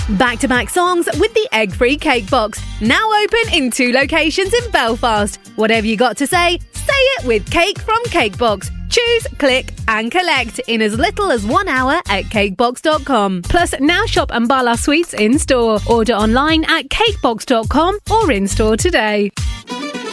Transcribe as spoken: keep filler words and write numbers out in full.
Back-to-back songs with the egg-free Cake Box. Now open in two locations in Belfast. Whatever you got to say, say it with Cake from Cake Box. Choose, click and collect in as little as one hour at cakebox dot com. Plus, now shop Ambala Sweets in-store. Order online at cakebox dot com or in-store today.